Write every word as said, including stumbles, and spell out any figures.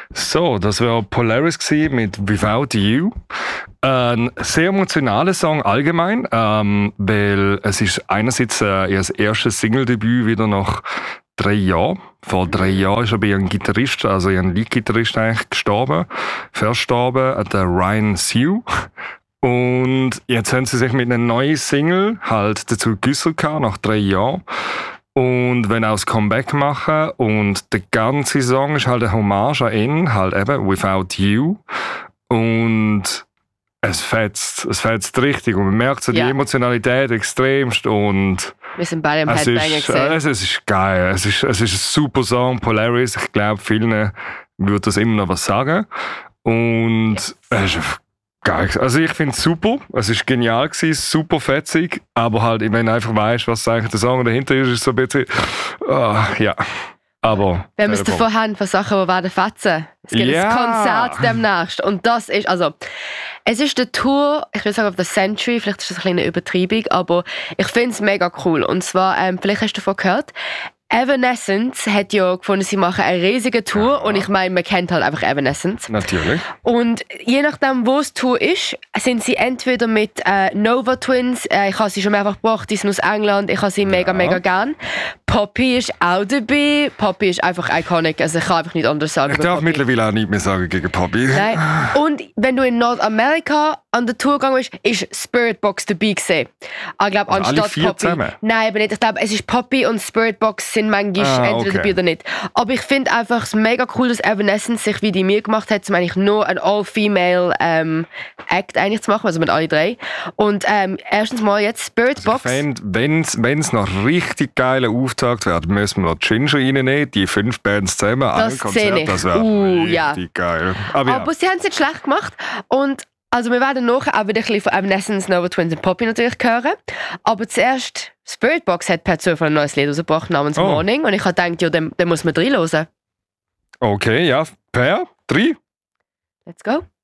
So, das war Polaris mit Without You. Ein sehr emotionaler Song allgemein, ähm, weil es ist einerseits äh, ihr erstes Single-Debüt wieder nach drei Jahren. Vor drei Jahren ist aber ihr Gitarrist, also ihr Lead-Gitarrist eigentlich gestorben, verstorben, der Ryan Sue. Und jetzt haben sie sich mit einer neuen Single halt dazu geäussert gehabt, nach drei Jahren. Und wenn auch das Comeback machen und der ganze Song ist halt eine Hommage an ihn, halt eben Without You. Und es fetzt, es fetzt richtig und man merkt so die Ja. Emotionalität extremst und Wir sind beide im es Headbanger ist, gesehen. es, es ist geil, es ist, es ist ein super Song, Polaris, ich glaube vielen würde das immer noch was sagen und Yes. es ist geil, also ich finde es super, es ist genial gewesen, super fetzig, aber halt, wenn du einfach weißt, was eigentlich der Song dahinter ist, ist es so ein bisschen, ah, ja, aber... Wenn wir es davon haben, von Sachen, die werden fetzen. Es gibt Ja. ein Konzert demnächst. Und das ist, also, es ist der Tour, ich will sagen auf der Century, vielleicht ist das eine kleine Übertreibung, aber ich finde es mega cool. Und zwar, ähm, vielleicht hast du davon gehört, Evanescence hat ja gefunden, sie machen eine riesige Tour. Ja. Und ich meine, man kennt halt einfach Evanescence. Natürlich. Und je nachdem, wo es Tour ist, sind sie entweder mit äh, Nova Twins, äh, ich habe sie schon mehrfach gebracht, die sind aus England, ich habe sie mega, Ja. mega gern. Poppy ist auch dabei. Poppy ist einfach iconic, also ich kann einfach nicht anders sagen. Ich über darf Poppy. mittlerweile auch nicht mehr sagen gegen Poppy. Nein. Und wenn du in Nordamerika an der Tour gegangen bist, ist Spirit Box dabei gewesen. Ich glaube, Also alle anstatt vier Poppy. zusammen? Nein, aber nicht. Ich glaube, es ist Poppy und Spirit Box sind manchmal Ah, entweder okay. dabei oder nicht. Aber ich finde einfach es mega cool, dass Evanescence sich wie die mir gemacht hat, um eigentlich nur ein All-Female ähm, Act eigentlich zu machen, also mit alle drei. Und ähm, erstens mal jetzt Spirit Also ich Box. fände, wenn es noch richtig geiler Auftakt wird, müssen wir noch Ginger reinnehmen, die fünf Bands zusammen, ein Das Konzert, sehe ich. das wäre Uh, richtig ja. geil. Aber, Aber sie haben es nicht schlecht gemacht. Und also wir werden nachher auch wieder ein bisschen von Evanescence, Nova Twins und Poppy natürlich hören. Aber zuerst, Spirit Box hat per Zufall ein neues Lied rausgebracht namens Oh. Morning. Und ich habe gedacht, ja, den, den muss man reinhören. ja. Okay, ja, per, drei. Let's go.